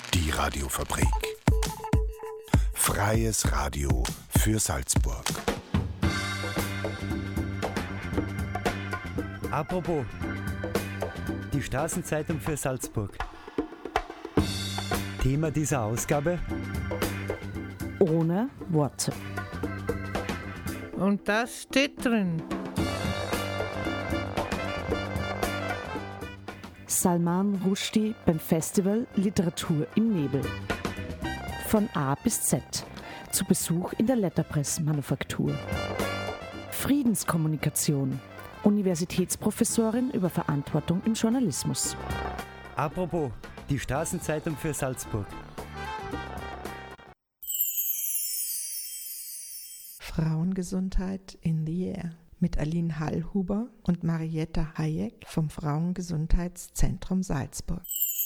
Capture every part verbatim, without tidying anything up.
Die Radiofabrik. Freies Radio für Salzburg. Apropos, die Straßenzeitung für Salzburg. Thema dieser Ausgabe: Ohne Worte. Und das steht drin. Salman Rushdie beim Festival Literatur im Nebel. Von A bis Z. Zu Besuch in der Letterpress-Manufaktur. Friedenskommunikation. Universitätsprofessorin über Verantwortung im Journalismus. Apropos, die Straßenzeitung für Salzburg. Frauengesundheit in the Air mit Aline Hallhuber und Marietta Hayek vom Frauengesundheitszentrum Salzburg.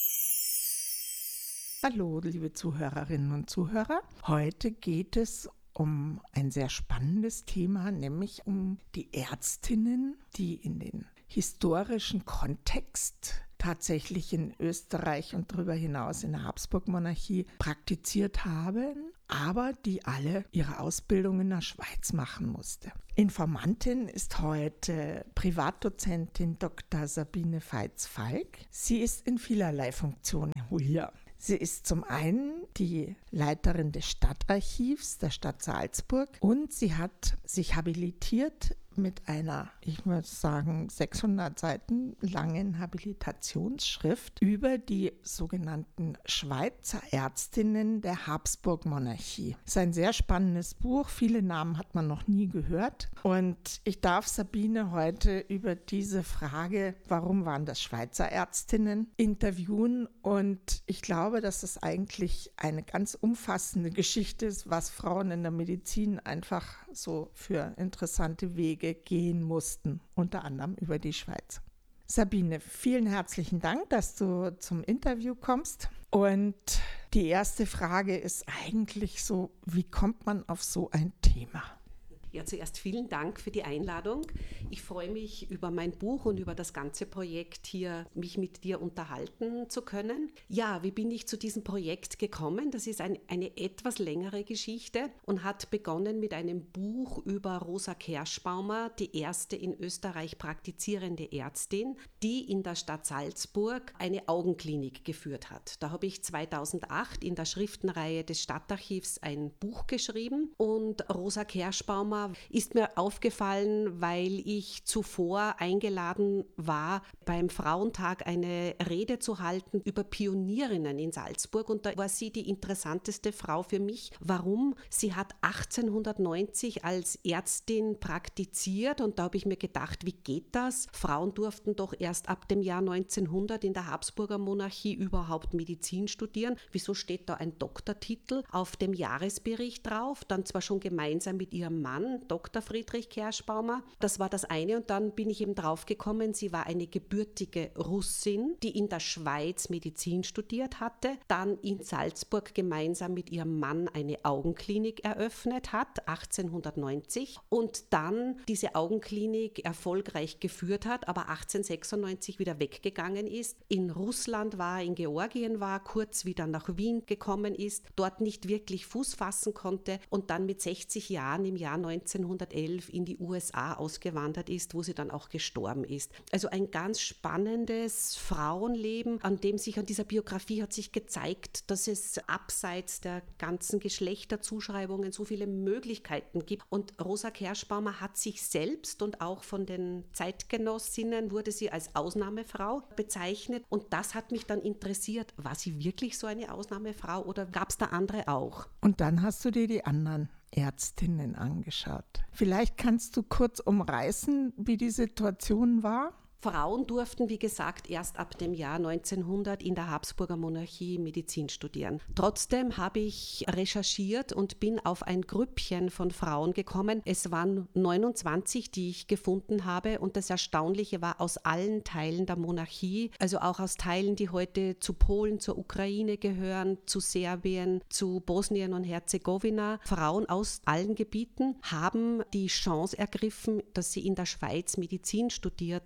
Hallo, liebe Zuhörerinnen und Zuhörer. Heute geht es um ein sehr spannendes Thema, nämlich um die Ärztinnen, die in den historischen Kontext tatsächlich in Österreich und darüber hinaus in der Habsburg-Monarchie praktiziert haben, aber die alle ihre Ausbildung in der Schweiz machen musste. Informantin ist heute Privatdozentin Doktor Sabine Veits-Falk. Sie ist in vielerlei Funktionen hier. Sie ist zum einen die Leiterin des Stadtarchivs der Stadt Salzburg und sie hat sich habilitiert mit einer, ich würde sagen, sechshundert Seiten langen Habilitationsschrift über die sogenannten Schweizer Ärztinnen der Habsburg-Monarchie. Es ist ein sehr spannendes Buch, viele Namen hat man noch nie gehört und ich darf Sabine heute über diese Frage, warum waren das Schweizer Ärztinnen, interviewen und ich glaube, dass es eigentlich eine ganz umfassende Geschichte ist, was Frauen in der Medizin einfach so für interessante Wege gehen mussten, unter anderem über die Schweiz. Sabine, vielen herzlichen Dank, dass du zum Interview kommst. Und die erste Frage ist eigentlich so, wie kommt man auf so ein Thema? Ja, zuerst vielen Dank für die Einladung. Ich freue mich über mein Buch und über das ganze Projekt hier, mich mit dir unterhalten zu können. Ja, wie bin ich zu diesem Projekt gekommen? Das ist ein, eine etwas längere Geschichte und hat begonnen mit einem Buch über Rosa Kerschbaumer, die erste in Österreich praktizierende Ärztin, die in der Stadt Salzburg eine Augenklinik geführt hat. Da habe ich zweitausendacht in der Schriftenreihe des Stadtarchivs ein Buch geschrieben und Rosa Kerschbaumer ist mir aufgefallen, weil ich zuvor eingeladen war, beim Frauentag eine Rede zu halten über Pionierinnen in Salzburg und da war sie die interessanteste Frau für mich. Warum? Sie hat achtzehnhundertneunzig als Ärztin praktiziert und da habe ich mir gedacht, wie geht das? Frauen durften doch erst ab dem Jahr neunzehnhundert in der Habsburger Monarchie überhaupt Medizin studieren. Wieso steht da ein Doktortitel auf dem Jahresbericht drauf? Dann zwar schon gemeinsam mit ihrem Mann, Doktor Friedrich Kerschbaumer. Das war das eine und dann bin ich eben draufgekommen, sie war eine gebürtige Russin, die in der Schweiz Medizin studiert hatte, dann in Salzburg gemeinsam mit ihrem Mann eine Augenklinik eröffnet hat, achtzehnhundertneunzig und dann diese Augenklinik erfolgreich geführt hat, aber achtzehnhundertsechsundneunzig wieder weggegangen ist, in Russland war, in Georgien war, kurz wieder nach Wien gekommen ist, dort nicht wirklich Fuß fassen konnte und dann mit sechzig Jahren im Jahr neunzehnhundertelf in die U S A ausgewandert ist, wo sie dann auch gestorben ist. Also ein ganz spannendes Frauenleben, an dem sich, an dieser Biografie hat sich gezeigt, dass es abseits der ganzen Geschlechterzuschreibungen so viele Möglichkeiten gibt. Und Rosa Kerschbaumer hat sich selbst und auch von den Zeitgenossinnen wurde sie als Ausnahmefrau bezeichnet. Und das hat mich dann interessiert. War sie wirklich so eine Ausnahmefrau oder gab es da andere auch? Und dann hast du dir die anderen Ärztinnen angeschaut. Vielleicht kannst du kurz umreißen, wie die Situation war? Frauen durften, wie gesagt, erst ab dem Jahr neunzehnhundert in der Habsburger Monarchie Medizin studieren. Trotzdem habe ich recherchiert und bin auf ein Grüppchen von Frauen gekommen. Es waren neunundzwanzig, die ich gefunden habe und das Erstaunliche war aus allen Teilen der Monarchie, also auch aus Teilen, die heute zu Polen, zur Ukraine gehören, zu Serbien, zu Bosnien und Herzegowina. Frauen aus allen Gebieten haben die Chance ergriffen, dass sie in der Schweiz Medizin studierten.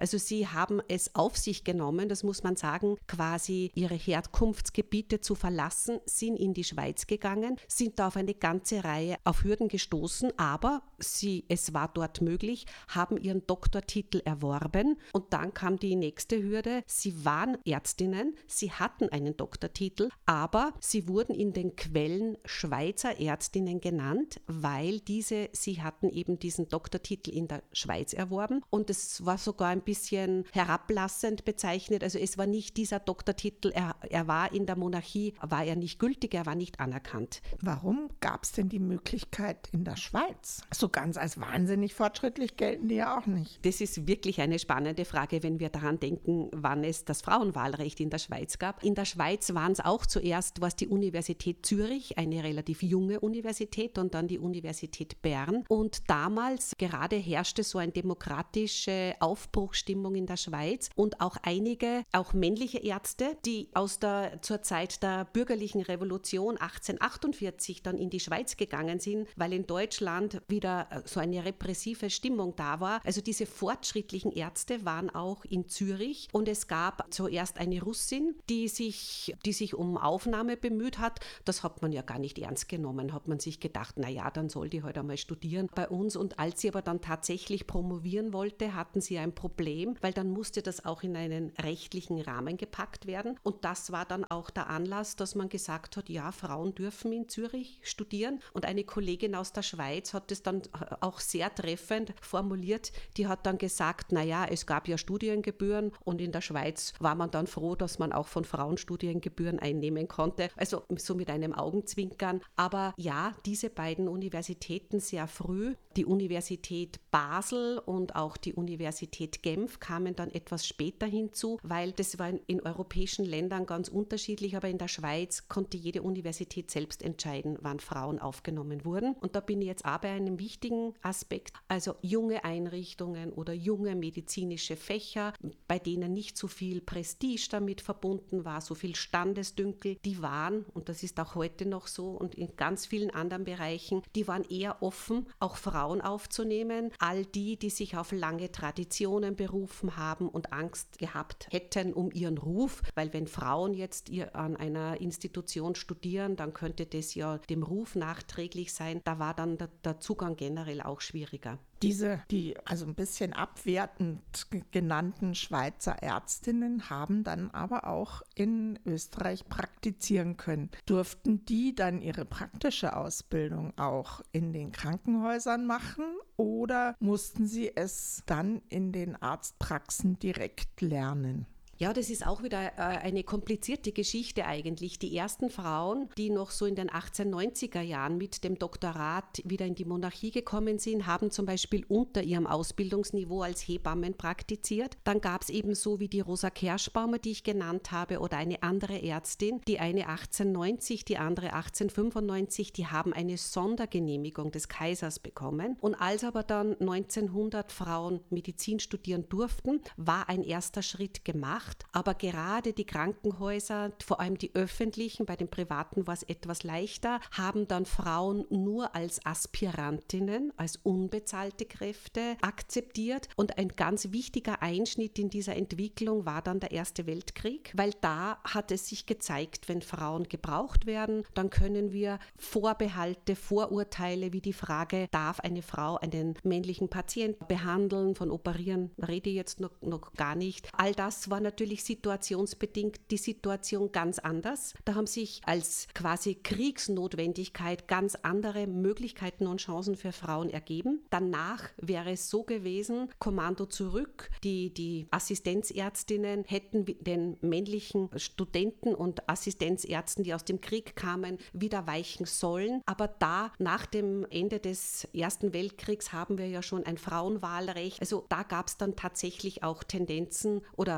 Also sie haben es auf sich genommen, das muss man sagen, quasi ihre Herkunftsgebiete zu verlassen, sind in die Schweiz gegangen, sind da auf eine ganze Reihe auf Hürden gestoßen, aber sie, es war dort möglich, haben ihren Doktortitel erworben und dann kam die nächste Hürde. Sie waren Ärztinnen, sie hatten einen Doktortitel, aber sie wurden in den Quellen Schweizer Ärztinnen genannt, weil diese, sie hatten eben diesen Doktortitel in der Schweiz erworben und es war sogar ein bisschen herablassend bezeichnet, also es war nicht dieser Doktortitel, er, er war in der Monarchie, war er nicht gültig, er war nicht anerkannt. Warum gab es denn die Möglichkeit in der Schweiz? So ganz als wahnsinnig fortschrittlich gelten die ja auch nicht. Das ist wirklich eine spannende Frage, wenn wir daran denken, wann es das Frauenwahlrecht in der Schweiz gab. In der Schweiz waren es auch zuerst, was die Universität Zürich, eine relativ junge Universität, und dann die Universität Bern. Und damals gerade herrschte so eine demokratische Aufbruchsstimmung in der Schweiz und auch einige, auch männliche Ärzte, die aus der, zur Zeit der bürgerlichen Revolution achtzehnhundertachtundvierzig dann in die Schweiz gegangen sind, weil in Deutschland wieder so eine repressive Stimmung da war. Also diese fortschrittlichen Ärzte waren auch in Zürich und es gab zuerst eine Russin, die sich, die sich um Aufnahme bemüht hat. Das hat man ja gar nicht ernst genommen, hat man sich gedacht, naja, dann soll die heute einmal studieren bei uns. Und als sie aber dann tatsächlich promovieren wollte, hatten sie ein Problem, weil dann musste das auch in einen rechtlichen Rahmen gepackt werden. Und das war dann auch der Anlass, dass man gesagt hat, ja, Frauen dürfen in Zürich studieren. Und eine Kollegin aus der Schweiz hat das dann auch sehr treffend formuliert. Die hat dann gesagt, naja, es gab ja Studiengebühren und in der Schweiz war man dann froh, dass man auch von Frauen Studiengebühren einnehmen konnte. Also so mit einem Augenzwinkern. Aber ja, diese beiden Universitäten sehr früh, die Universität Basel und auch die Universität Genf kamen dann etwas später hinzu, weil das war in, in europäischen Ländern ganz unterschiedlich, aber in der Schweiz konnte jede Universität selbst entscheiden, wann Frauen aufgenommen wurden. Und da bin ich jetzt auch bei einem wichtigen Aspekt, also junge Einrichtungen oder junge medizinische Fächer, bei denen nicht so viel Prestige damit verbunden war, so viel Standesdünkel, die waren, und das ist auch heute noch so und in ganz vielen anderen Bereichen, die waren eher offen, auch Frauen aufzunehmen. All die, die sich auf lange Traditionen berufen haben und Angst gehabt hätten um ihren Ruf, weil wenn Frauen jetzt ihr an einer Institution studieren, dann könnte das ja dem Ruf nachträglich sein. Da war dann der, der Zugang generell auch schwieriger. Diese, die also ein bisschen abwertend genannten Schweizer Ärztinnen haben dann aber auch in Österreich praktizieren können. Durften die dann ihre praktische Ausbildung auch in den Krankenhäusern machen oder mussten sie es dann in den Arztpraxen direkt lernen? Ja, das ist auch wieder äh, eine komplizierte Geschichte eigentlich. Die ersten Frauen, die noch so in den achtzehnhundertneunziger Jahren mit dem Doktorat wieder in die Monarchie gekommen sind, haben zum Beispiel unter ihrem Ausbildungsniveau als Hebammen praktiziert. Dann gab es eben so wie die Rosa Kerschbaumer, die ich genannt habe, oder eine andere Ärztin, die eine achtzehnhundertneunzig, die andere achtzehnhundertfünfundneunzig, die haben eine Sondergenehmigung des Kaisers bekommen. Und als aber dann neunzehnhundert Frauen Medizin studieren durften, war ein erster Schritt gemacht. Aber gerade die Krankenhäuser, vor allem die öffentlichen, bei den privaten war es etwas leichter, haben dann Frauen nur als Aspirantinnen, als unbezahlte Kräfte akzeptiert. Und ein ganz wichtiger Einschnitt in dieser Entwicklung war dann der Erste Weltkrieg, weil da hat es sich gezeigt, wenn Frauen gebraucht werden, dann können wir Vorbehalte, Vorurteile wie die Frage, darf eine Frau einen männlichen Patienten behandeln, von operieren, rede ich jetzt noch, noch gar nicht. All das war natürlich situationsbedingt die Situation ganz anders. Da haben sich als quasi Kriegsnotwendigkeit ganz andere Möglichkeiten und Chancen für Frauen ergeben. Danach wäre es so gewesen, Kommando zurück, die, die Assistenzärztinnen hätten den männlichen Studenten und Assistenzärzten, die aus dem Krieg kamen, wieder weichen sollen. Aber da, nach dem Ende des Ersten Weltkriegs, haben wir ja schon ein Frauenwahlrecht. Also da gab es dann tatsächlich auch Tendenzen oder äh,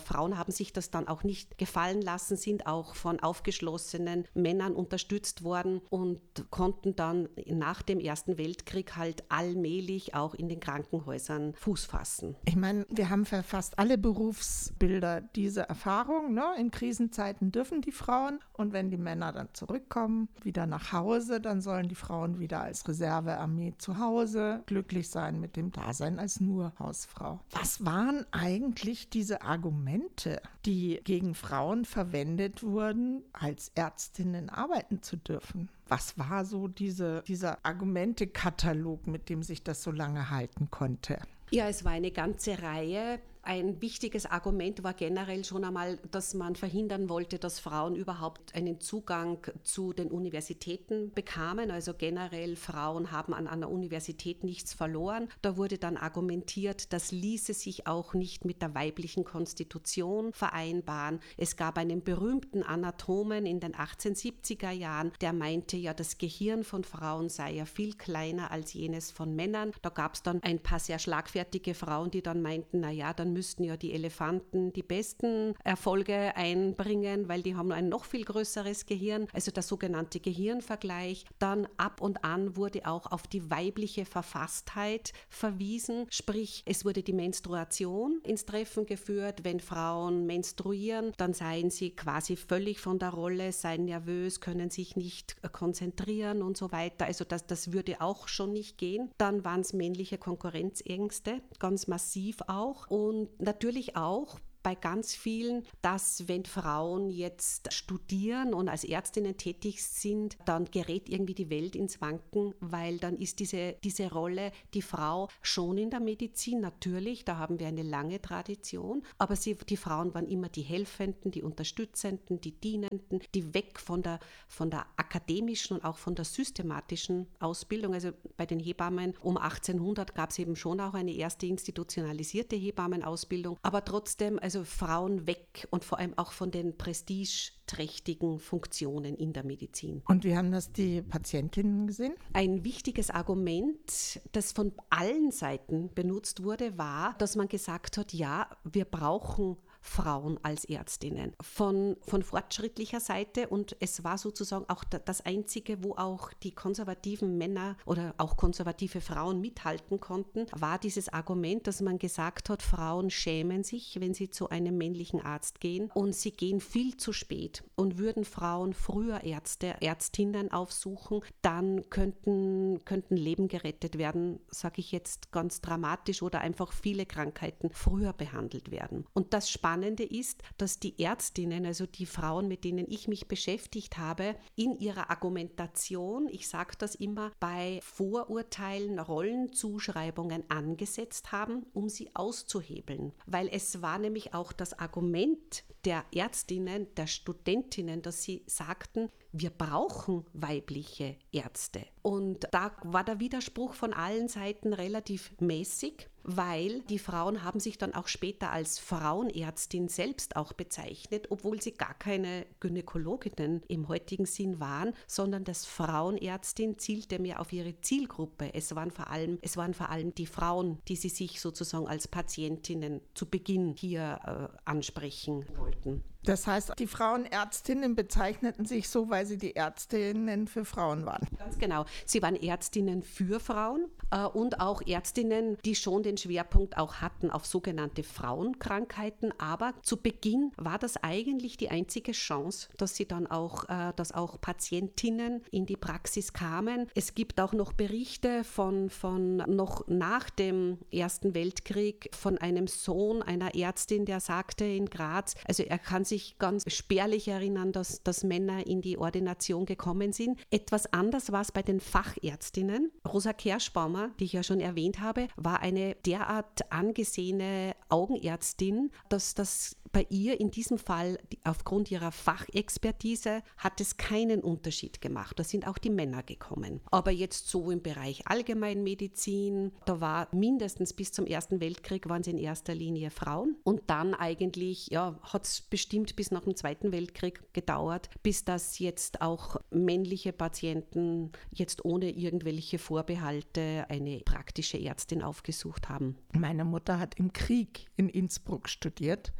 Frauen haben sich das dann auch nicht gefallen lassen, sind auch von aufgeschlossenen Männern unterstützt worden und konnten dann nach dem Ersten Weltkrieg halt allmählich auch in den Krankenhäusern Fuß fassen. Ich meine, wir haben für fast alle Berufsbilder diese Erfahrung, ne? In Krisenzeiten dürfen die Frauen und wenn die Männer dann zurückkommen, wieder nach Hause, dann sollen die Frauen wieder als Reservearmee zu Hause glücklich sein mit dem Dasein als nur Hausfrau. Was waren eigentlich diese Argumente, die gegen Frauen verwendet wurden, als Ärztinnen arbeiten zu dürfen? Was war so diese, dieser Argumentekatalog, mit dem sich das so lange halten konnte? Ja, es war eine ganze Reihe. Ein wichtiges Argument war generell schon einmal, dass man verhindern wollte, dass Frauen überhaupt einen Zugang zu den Universitäten bekamen. Also generell, Frauen haben an einer Universität nichts verloren. Da wurde dann argumentiert, das ließe sich auch nicht mit der weiblichen Konstitution vereinbaren. Es gab einen berühmten Anatomen in den achtzehnhundertsiebziger Jahren, der meinte ja, das Gehirn von Frauen sei ja viel kleiner als jenes von Männern. Da gab es dann ein paar sehr schlagfertige Frauen, die dann meinten, naja, dann müssten ja die Elefanten die besten Erfolge einbringen, weil die haben ein noch viel größeres Gehirn, also der sogenannte Gehirnvergleich. Dann ab und an wurde auch auf die weibliche Verfasstheit verwiesen, sprich es wurde die Menstruation ins Treffen geführt. Wenn Frauen menstruieren, dann seien sie quasi völlig von der Rolle, seien nervös, können sich nicht konzentrieren und so weiter. Also das, das würde auch schon nicht gehen. Dann waren es männliche Konkurrenzängste, ganz massiv auch. Und natürlich auch bei ganz vielen, dass wenn Frauen jetzt studieren und als Ärztinnen tätig sind, dann gerät irgendwie die Welt ins Wanken, weil dann ist diese, diese Rolle, die Frau schon in der Medizin, natürlich, da haben wir eine lange Tradition, aber sie, die Frauen waren immer die Helfenden, die Unterstützenden, die Dienenden, die weg von der, von der akademischen und auch von der systematischen Ausbildung. Also bei den Hebammen um achtzehnhundert gab es eben schon auch eine erste institutionalisierte Hebammenausbildung, aber trotzdem, also Also Frauen weg und vor allem auch von den prestigeträchtigen Funktionen in der Medizin. Und wie haben das die Patientinnen gesehen? Ein wichtiges Argument, das von allen Seiten benutzt wurde, war, dass man gesagt hat, ja, wir brauchen Frauen als Ärztinnen. Von, von fortschrittlicher Seite und es war sozusagen auch das Einzige, wo auch die konservativen Männer oder auch konservative Frauen mithalten konnten, war dieses Argument, dass man gesagt hat, Frauen schämen sich, wenn sie zu einem männlichen Arzt gehen und sie gehen viel zu spät und würden Frauen früher Ärzte, Ärztinnen aufsuchen, dann könnten, könnten Leben gerettet werden, sage ich jetzt ganz dramatisch, oder einfach viele Krankheiten früher behandelt werden. Und das Spannende ist, dass die Ärztinnen, also die Frauen, mit denen ich mich beschäftigt habe, in ihrer Argumentation, ich sage das immer, bei Vorurteilen, Rollenzuschreibungen angesetzt haben, um sie auszuhebeln. Weil es war nämlich auch das Argument der Ärztinnen, der Studentinnen, dass sie sagten, wir brauchen weibliche Ärzte. Und da war der Widerspruch von allen Seiten relativ mäßig, weil die Frauen haben sich dann auch später als Frauenärztin selbst auch bezeichnet, obwohl sie gar keine Gynäkologinnen im heutigen Sinn waren, sondern das Frauenärztin zielte mehr auf ihre Zielgruppe. Es waren vor allem, es waren vor allem die Frauen, die sie sich sozusagen als Patientinnen zu Beginn hier äh, ansprechen wollten. Das heißt, die Frauenärztinnen bezeichneten sich so, weil sie die Ärztinnen für Frauen waren. Ganz genau. Sie waren Ärztinnen für Frauen äh, und auch Ärztinnen, die schon den Schwerpunkt auch hatten auf sogenannte Frauenkrankheiten. Aber zu Beginn war das eigentlich die einzige Chance, dass sie dann auch, äh, dass auch Patientinnen in die Praxis kamen. Es gibt auch noch Berichte von, von noch nach dem Ersten Weltkrieg von einem Sohn einer Ärztin, der sagte in Graz, also er kann sich ganz spärlich erinnern, dass, dass Männer in die Ordination gekommen sind. Etwas anders war es bei den Fachärztinnen. Rosa Kerschbaumer, die ich ja schon erwähnt habe, war eine derart angesehene Augenärztin, dass das bei ihr in diesem Fall aufgrund ihrer Fachexpertise hat es keinen Unterschied gemacht. Da sind auch die Männer gekommen. Aber jetzt so im Bereich Allgemeinmedizin, da war mindestens bis zum Ersten Weltkrieg waren es in erster Linie Frauen. Und dann eigentlich, ja, hat es bestimmt bis nach dem Zweiten Weltkrieg gedauert, bis das jetzt auch männliche Patienten jetzt ohne irgendwelche Vorbehalte eine praktische Ärztin aufgesucht haben. Meine Mutter hat im Krieg in Innsbruck studiert und da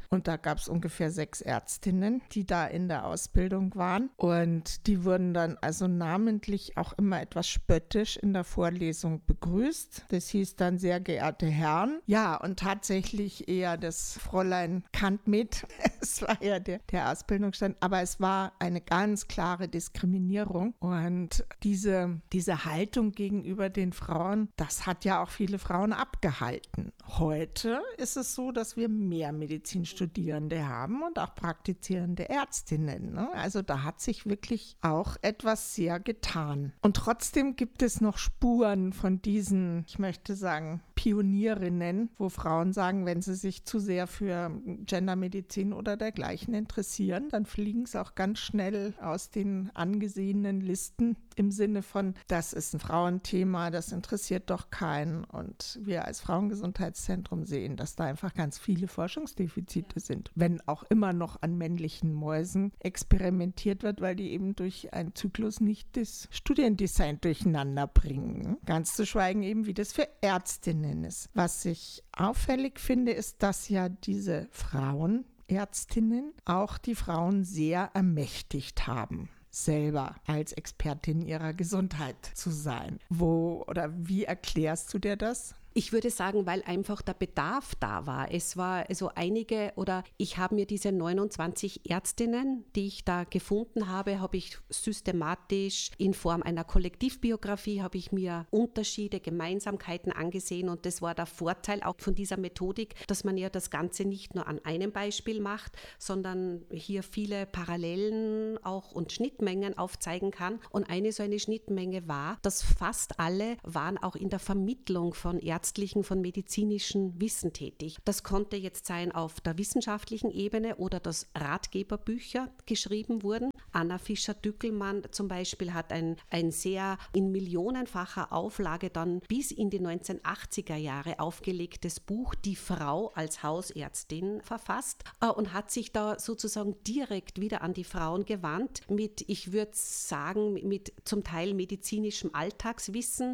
gab es ungefähr sechs Ärztinnen, die da in der Ausbildung waren. Und die wurden dann also namentlich auch immer etwas spöttisch in der Vorlesung begrüßt. Das hieß dann sehr geehrte Herren. Ja, und tatsächlich eher das Fräulein Kantmet. Es war ja der, der Ausbildungsstand. Aber es war eine ganz klare Diskriminierung. Und diese, diese Haltung gegenüber den Frauen, das hat ja auch viele Frauen abgehalten. Heute ist es so, dass wir mehr Medizinstudierende haben und auch praktizierende Ärztinnen. Ne? Also da hat sich wirklich auch etwas sehr getan. Und trotzdem gibt es noch Spuren von diesen, ich möchte sagen, Pionierinnen, wo Frauen sagen, wenn sie sich zu sehr für Gendermedizin oder dergleichen interessieren, dann fliegen es auch ganz schnell aus den angesehenen Listen im Sinne von, das ist ein Frauenthema, das interessiert doch keinen. Und wir als Frauengesundheitszentrum sehen, dass da einfach ganz viele Forschungsdefizite sind, wenn auch immer noch an männlichen Mäusen experimentiert wird, weil die eben durch einen Zyklus nicht das Studiendesign durcheinander bringen. Ganz zu schweigen eben, wie das für Ärztinnen ist. Was ich auffällig finde, ist, dass ja diese Frauenärztinnen auch die Frauen sehr ermächtigt haben, selber als Expertin ihrer Gesundheit zu sein. Wo oder wie erklärst du dir das? Ich würde sagen, weil einfach der Bedarf da war. Es war also einige oder ich habe mir diese neunundzwanzig Ärztinnen, die ich da gefunden habe, habe ich systematisch in Form einer Kollektivbiografie, habe ich mir Unterschiede, Gemeinsamkeiten angesehen und das war der Vorteil auch von dieser Methodik, dass man ja das Ganze nicht nur an einem Beispiel macht, sondern hier viele Parallelen auch und Schnittmengen aufzeigen kann. Und eine so eine Schnittmenge war, dass fast alle waren auch in der Vermittlung von Ärzten von medizinischen Wissen tätig. Das konnte jetzt sein auf der wissenschaftlichen Ebene oder dass Ratgeberbücher geschrieben wurden. Anna Fischer-Dückelmann zum Beispiel hat ein, ein sehr in millionenfacher Auflage dann bis in die neunzehnhundertachtziger Jahre aufgelegtes Buch Die Frau als Hausärztin verfasst äh, und hat sich da sozusagen direkt wieder an die Frauen gewandt mit, ich würde sagen, mit zum Teil medizinischem Alltagswissen,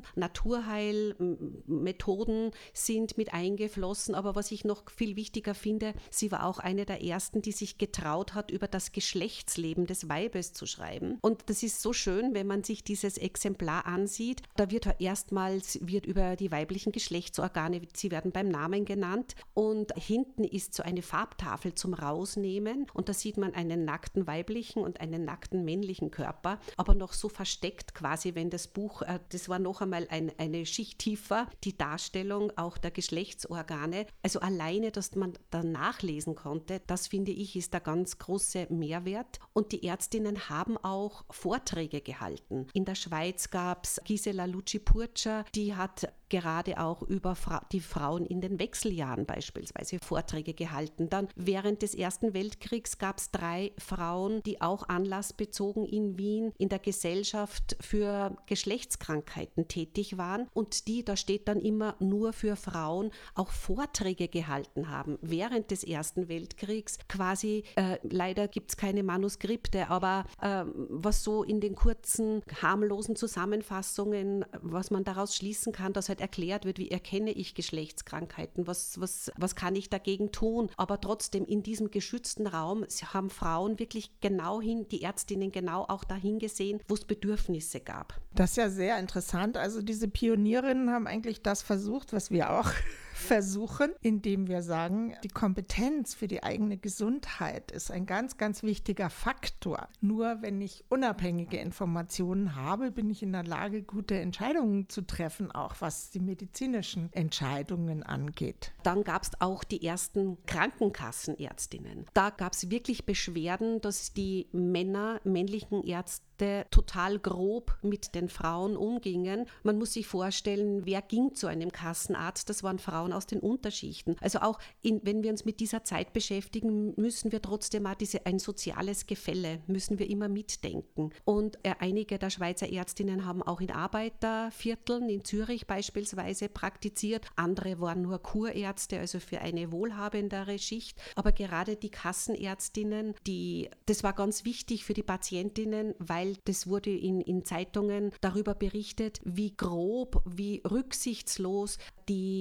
Naturheilmethoden sind mit eingeflossen, aber was ich noch viel wichtiger finde, sie war auch eine der ersten, die sich getraut hat, über das Geschlechtsleben des Weibes zu schreiben. Und das ist so schön, wenn man sich dieses Exemplar ansieht. Da wird erstmals wird über die weiblichen Geschlechtsorgane, sie werden beim Namen genannt und hinten ist so eine Farbtafel zum Rausnehmen und da sieht man einen nackten weiblichen und einen nackten männlichen Körper, aber noch so versteckt quasi, wenn das Buch, das war noch einmal ein, eine Schicht tiefer, die Darstellung auch der Geschlechtsorgane. Also alleine, dass man da nachlesen konnte, das finde ich, ist der ganz große Mehrwert. Und die Ärztinnen haben auch Vorträge gehalten. In der Schweiz gab es Gisela Lucci-Purcher, die hat gerade auch über Fra- die Frauen in den Wechseljahren beispielsweise Vorträge gehalten. Dann während des Ersten Weltkriegs gab es drei Frauen, die auch anlassbezogen in Wien in der Gesellschaft für Geschlechtskrankheiten tätig waren und die, da steht dann immer nur für Frauen, auch Vorträge gehalten haben während des Ersten Weltkriegs. Quasi, äh, leider gibt es keine Manuskripte, aber äh, was so in den kurzen, harmlosen Zusammenfassungen, was man daraus schließen kann, dass halt erklärt wird, wie erkenne ich Geschlechtskrankheiten, was, was, was kann ich dagegen tun. Aber trotzdem in diesem geschützten Raum haben Frauen wirklich genau hin, die Ärztinnen genau auch dahin gesehen, wo es Bedürfnisse gab. Das ist ja sehr interessant. Also diese Pionierinnen haben eigentlich das versucht, was wir auch versuchen, indem wir sagen, die Kompetenz für die eigene Gesundheit ist ein ganz, ganz wichtiger Faktor. Nur wenn ich unabhängige Informationen habe, bin ich in der Lage, gute Entscheidungen zu treffen, auch was die medizinischen Entscheidungen angeht. Dann gab es auch die ersten Krankenkassenärztinnen. Da gab es wirklich Beschwerden, dass die Männer, männlichen Ärzte, total grob mit den Frauen umgingen. Man muss sich vorstellen, wer ging zu einem Kassenarzt? Das waren Frauen aus den Unterschichten. Also auch in, wenn wir uns mit dieser Zeit beschäftigen, müssen wir trotzdem mal diese, ein soziales Gefälle, müssen wir immer mitdenken. Und äh, einige der Schweizer Ärztinnen haben auch in Arbeitervierteln, in Zürich beispielsweise, praktiziert. Andere waren nur Kurärzte, also für eine wohlhabendere Schicht. Aber gerade die Kassenärztinnen, die, das war ganz wichtig für die Patientinnen, weil das wurde in, in Zeitungen darüber berichtet, wie grob, wie rücksichtslos die männlichen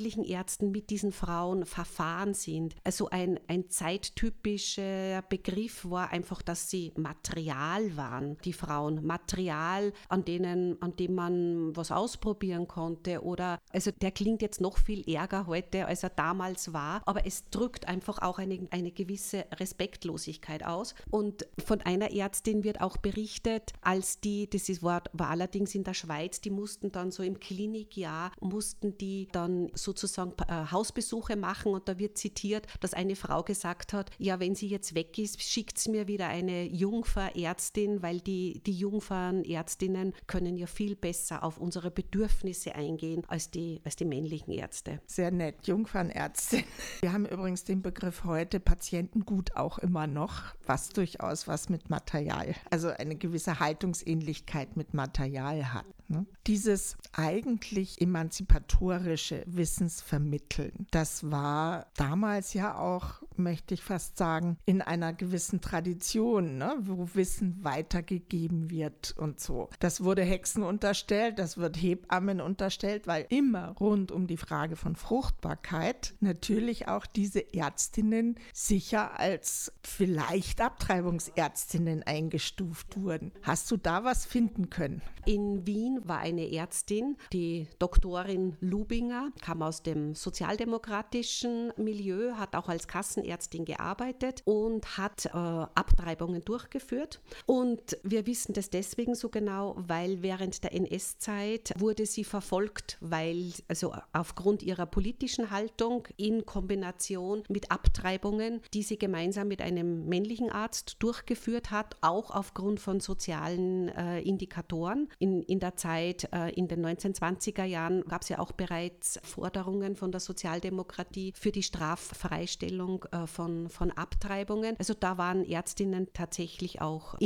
männlichen Ärzten mit diesen Frauen verfahren sind. Also ein, ein zeittypischer Begriff war einfach, dass sie Material waren, die Frauen. Material, an denen, an dem man was ausprobieren konnte. Oder, also der klingt jetzt noch viel ärger heute, als er damals war, aber es drückt einfach auch eine, eine gewisse Respektlosigkeit aus. Und von einer Ärztin wird auch berichtet, als die, das ist, war, war allerdings in der Schweiz, die mussten dann so im Klinikjahr, mussten die dann sozusagen äh, Hausbesuche machen und da wird zitiert, dass eine Frau gesagt hat, ja, wenn sie jetzt weg ist, schickt es mir wieder eine Jungferärztin, weil die, die Jungfernärztinnen können ja viel besser auf unsere Bedürfnisse eingehen als die, als die männlichen Ärzte. Sehr nett, Jungfernärztin. Wir haben übrigens den Begriff heute Patientengut auch immer noch, was durchaus was mit Material, also eine gewisse Haltungsähnlichkeit mit Material hat. Ne? Dieses eigentlich emanzipatorische Wissensvermitteln, das war damals ja auch, möchte ich fast sagen, in einer gewissen Tradition, ne? Wo Wissen weitergegeben wird und so. Das wurde Hexen unterstellt, das wird Hebammen unterstellt, weil immer rund um die Frage von Fruchtbarkeit natürlich auch diese Ärztinnen sicher als vielleicht Abtreibungsärztinnen eingestuft wurden. Hast du da was finden können? In Wien war eine Ärztin, die Doktorin Lubinger, kam aus dem sozialdemokratischen Milieu, hat auch als Kassenärztin gearbeitet und hat äh, Abtreibungen durchgeführt. Und wir wissen das deswegen so genau, weil während der N S-Zeit wurde sie verfolgt, weil, also aufgrund ihrer politischen Haltung in Kombination mit Abtreibungen, die sie gemeinsam mit einem männlichen Arzt durchgeführt hat, auch aufgrund von sozialen äh, Indikatoren. In, in der Zeit, äh, in den neunzehnhundertzwanziger Jahren, gab es ja auch bereits Forderungen von der Sozialdemokratie für die Straffreistellung äh, von, von Abtreibungen. Also da waren Ärztinnen tatsächlich auch